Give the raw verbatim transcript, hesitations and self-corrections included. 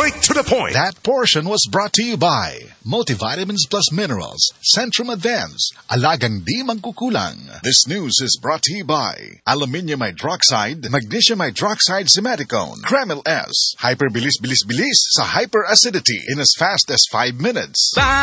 straight to the point. That portion was brought to you by Multivitamins Plus Minerals, Centrum Advance, Alagang Di Mangkukulang. This news is brought to you by Aluminium Hydroxide, Magnesium Hydroxide Simeticone, Kremil S, Hyperbilis Bilis Bilis sa hyperacidity in as fast as five minutes. Bye.